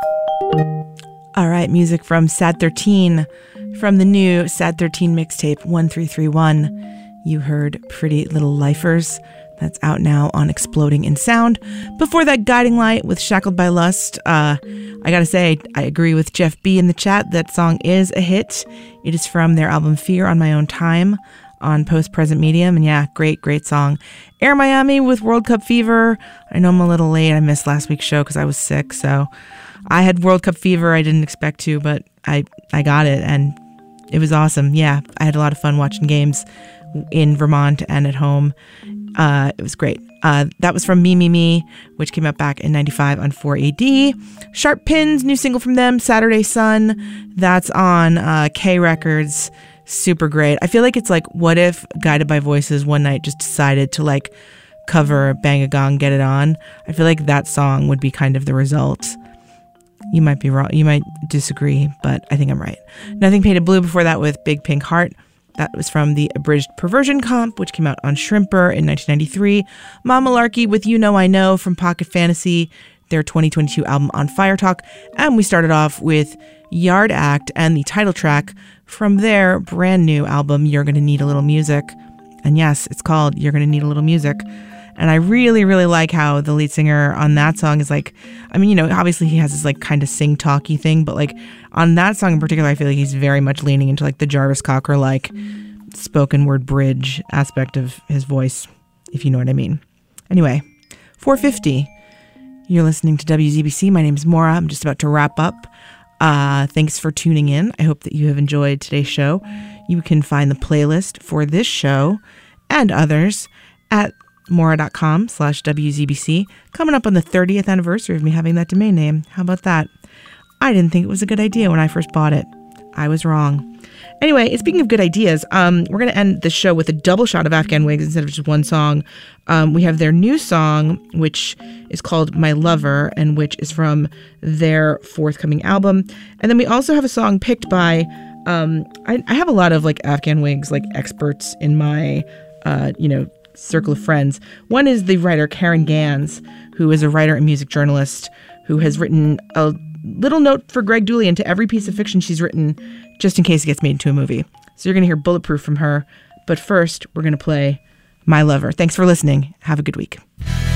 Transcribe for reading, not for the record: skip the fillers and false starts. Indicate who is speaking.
Speaker 1: All right, music from Sad 13, from the new Sad 13 mixtape 1331. You heard Pretty Little Lifers. That's out now on Exploding in Sound. Before that, Guiding Light with Shackled by Lust. I gotta say, I agree with Jeff B in the chat. That song is a hit. It is from their album Fear on My Own Time on Post Present Medium. And yeah, great song. Air Miami with World Cup Fever. I know I'm a little late. I missed last week's show because I was sick. So I had World Cup Fever. I didn't expect to, but I got it. And it was awesome. Yeah, I had a lot of fun watching games in Vermont and at home. It was great. That was from Me, Me, Me, which came out back in 95 on 4AD. Sharp Pins, new single from them, Saturday Sun. That's on K Records. Super great. I feel like it's like, what if Guided by Voices one night just decided to like cover Bang a Gong, Get It On? I feel like that song would be kind of the result. You might be wrong. You might disagree, but I think I'm right. Nothing Painted Blue before that with Big Pink Heart. That was from the Abridged Perversion comp, which came out on Shrimper in 1993. Mama Larky with You Know I Know from Pocket Fantasy, their 2022 album On Fire Talk. And we started off with Yard Act and the title track from their brand new album, You're Gonna Need a Little Music. And yes, it's called You're Gonna Need a Little Music. And I really, really like how the lead singer on that song is like, I mean, you know, obviously he has this like kind of sing-talky thing, but like on that song in particular, I feel like he's very much leaning into like the Jarvis Cocker like spoken word bridge aspect of his voice, if you know what I mean. Anyway, 4:50. You're listening to WZBC. My name is Maura. I'm just about to wrap up. Thanks for tuning in. I hope that you have enjoyed today's show. You can find the playlist for this show and others at Maura.com/WZBC. Coming up on the 30th anniversary of me having that domain name. How about that? I didn't think it was a good idea when I first bought it. I was wrong. Anyway, speaking of good ideas, we're going to end the show with a double shot of Afghan Wigs instead of just one song. We have their new song, which is called My Lover, and which is from their forthcoming album. And then we also have a song picked by, I have a lot of like Afghan Wigs like experts in my, circle of friends. One is the writer Karen Gans, who is a writer and music journalist who has written a little note for Greg Dulli into every piece of fiction she's written, just in case it gets made into a movie. So you're going to hear Bulletproof from her. But first, we're going to play My Lover. Thanks for listening. Have a good week.